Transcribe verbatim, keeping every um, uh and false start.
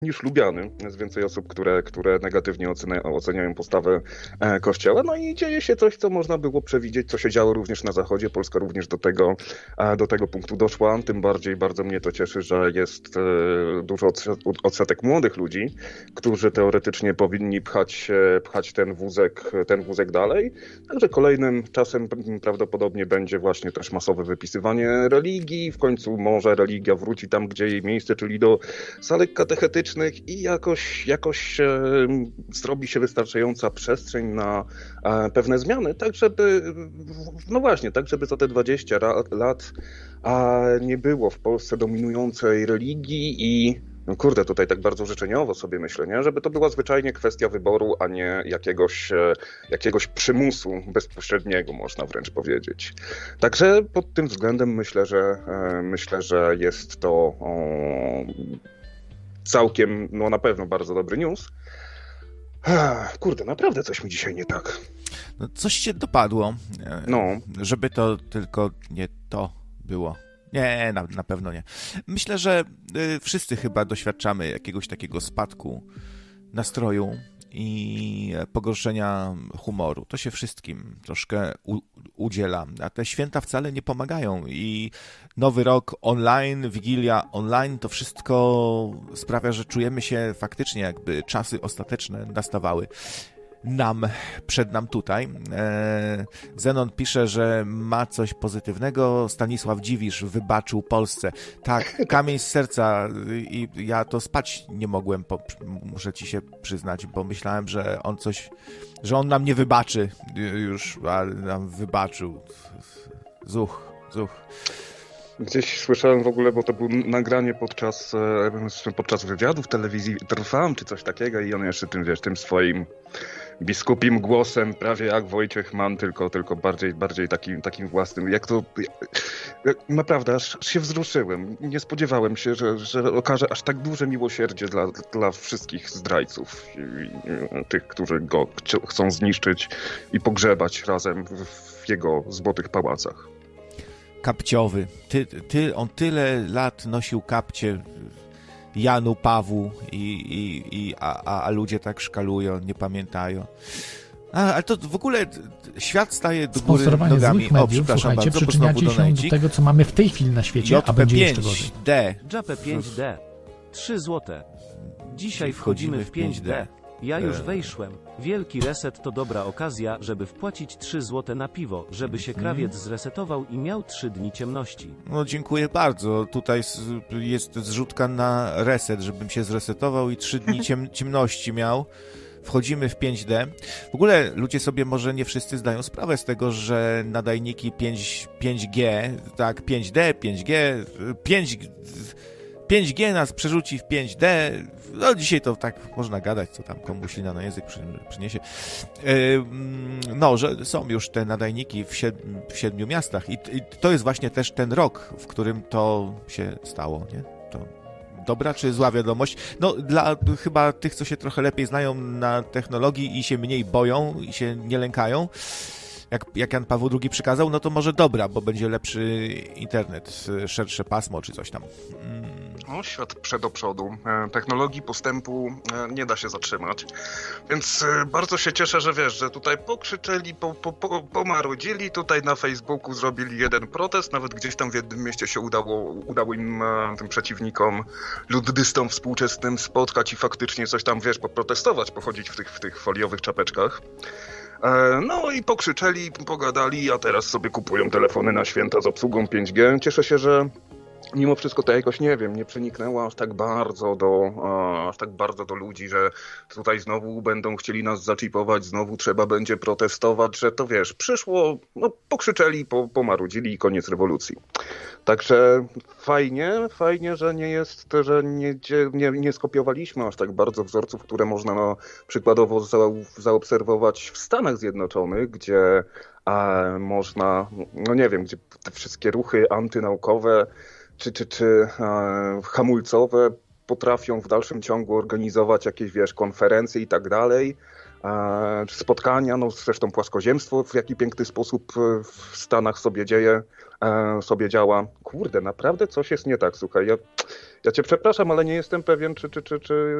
niż lubiany. Jest więcej osób, które, które negatywnie ocenia, oceniają postawę e, Kościoła. No i dzieje się coś, co można było przewidzieć, co się działo również na Zachodzie. Polska również do tego, e, do tego punktu doszła. Tym bardziej bardzo mnie to cieszy, że jest e, dużo odsetek młodych ludzi, którzy teoretycznie powinni pchać, e, pchać ten wózek, ten wózek dalej. Także kolejnym czasem prawdopodobnie będzie właśnie też masowe wypisywanie religii. W końcu może religia wróci tam, gdzie jej miejsce, czyli do salek katechetycznych i jakoś, jakoś e, zrobi się wystarczająca przestrzeń na e, pewne zmiany, tak żeby, no właśnie, tak żeby za te dwadzieścia lat a nie było w Polsce dominującej religii i no kurde, tutaj tak bardzo życzeniowo sobie myślę, nie? Żeby to była zwyczajnie kwestia wyboru, a nie jakiegoś, e, jakiegoś przymusu bezpośredniego, można wręcz powiedzieć. Także pod tym względem myślę, że e, myślę, że jest to o, całkiem, no na pewno bardzo dobry news. Kurde, naprawdę coś mi dzisiaj nie tak. No coś się dopadło, No. Żeby to tylko nie to było. Nie, na, na pewno nie. Myślę, że y, wszyscy chyba doświadczamy jakiegoś takiego spadku nastroju i pogorszenia humoru. To się wszystkim troszkę u, udziela, a te święta wcale nie pomagają i nowy rok online, Wigilia online, to wszystko sprawia, że czujemy się faktycznie jakby czasy ostateczne nastawały nam, przed nam tutaj. E, Zenon pisze, że ma coś pozytywnego. Stanisław Dziwisz wybaczył Polsce. Tak, kamień z serca i ja to spać nie mogłem, po, muszę ci się przyznać, bo myślałem, że on coś, że on nam nie wybaczy już, ale nam wybaczył. Zuch, zuch. Gdzieś słyszałem w ogóle, bo to było nagranie podczas, podczas wywiadu w telewizji Trwam, czy coś takiego i on jeszcze tym, wiesz, tym swoim biskupim głosem, prawie jak Wojciech Mann, tylko, tylko bardziej, bardziej takim, takim własnym. Jak to... Naprawdę, aż, aż się wzruszyłem. Nie spodziewałem się, że, że okaże aż tak duże miłosierdzie dla, dla wszystkich zdrajców. I, i, tych, którzy go chcą zniszczyć i pogrzebać razem w, w jego złotych pałacach. Kapciowy. Ty, ty, on tyle lat nosił kapcie Janu, Pawłu, i, i, i, a, a ludzie tak szkalują, nie pamiętają. A, ale to w ogóle świat staje do góry nogami. Złych mediów, o, przepraszam bardzo, przyczyniacie się do tego, co mamy w tej chwili na świecie, a będzie jeszcze gorzej. D. J P pięć D. trzy złote. Dzisiaj wchodzimy w pięć D. Ja już wejszłem. Wielki reset to dobra okazja, żeby wpłacić trzy złote na piwo, żeby się krawiec zresetował i miał trzy dni ciemności. No dziękuję bardzo. Tutaj jest zrzutka na reset, żebym się zresetował i trzy dni ciem ciemności miał. Wchodzimy w pięć D. W ogóle ludzie sobie może nie wszyscy zdają sprawę z tego, że nadajniki pięć G, tak, pięć D, pięć G, pięć G, pięć G nas przerzuci w pięć D. No dzisiaj to tak można gadać, co tam komuś lina na język przyniesie. No, że są już te nadajniki w, siedm, w siedmiu miastach i, i to jest właśnie też ten rok, w którym to się stało, nie? To dobra czy zła wiadomość? No dla chyba tych, co się trochę lepiej znają na technologii i się mniej boją i się nie lękają, jak, jak Jan Paweł drugi przykazał, no to może dobra, bo będzie lepszy internet, szersze pasmo czy coś tam. Mm. No, świat przed do przodu. Technologii postępu nie da się zatrzymać. Więc bardzo się cieszę, że wiesz, że tutaj pokrzyczeli, po, po, po, pomarudzili, tutaj na Facebooku zrobili jeden protest, nawet gdzieś tam w jednym mieście się udało, udało im, tym przeciwnikom, luddystom współczesnym spotkać i faktycznie coś tam, wiesz, poprotestować, pochodzić w tych, w tych foliowych czapeczkach. No i pokrzyczeli, pogadali, a teraz sobie kupują telefony na święta z obsługą pięć G. Cieszę się, że mimo wszystko to jakoś, nie wiem, nie przeniknęło aż tak bardzo do, aż tak bardzo do ludzi, że tutaj znowu będą chcieli nas zaczipować, znowu trzeba będzie protestować, że to wiesz, przyszło, no pokrzyczeli, po, pomarudzili i koniec rewolucji. Także fajnie, fajnie, że nie jest, że nie, nie, nie skopiowaliśmy aż tak bardzo wzorców, które można no, przykładowo za, zaobserwować w Stanach Zjednoczonych, gdzie a, można, no nie wiem, gdzie te wszystkie ruchy antynaukowe czy, czy, czy e, hamulcowe potrafią w dalszym ciągu organizować jakieś, wiesz, konferencje i tak dalej, e, czy spotkania, no zresztą płaskoziemstwo w jaki piękny sposób w Stanach sobie dzieje, e, sobie działa. Kurde, naprawdę coś jest nie tak, słuchaj, ja, Ja cię przepraszam, ale nie jestem pewien, czy, czy, czy, czy